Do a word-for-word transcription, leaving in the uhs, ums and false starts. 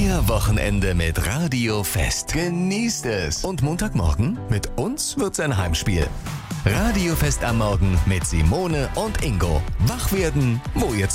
Euer Wochenende mit Radio Fest. Genießt es. Und Montagmorgen mit uns wird's ein Heimspiel. Radio Fest am Morgen mit Simone und Ingo. Wach werden, wo ihr